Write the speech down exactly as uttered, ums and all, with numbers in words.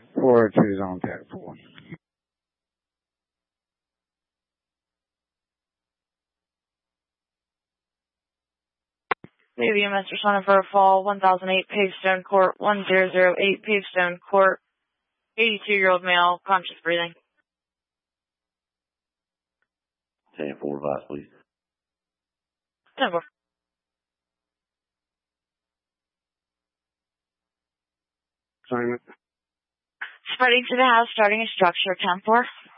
four two zone tag four. Navy M S responding for a fall, one thousand eight Pavestone Court, one zero zero eight Pavestone Court, eighty-two-year-old male, conscious breathing. ten four advice, please. ten four. Assignment. Spreading to the house, starting a structure, ten four.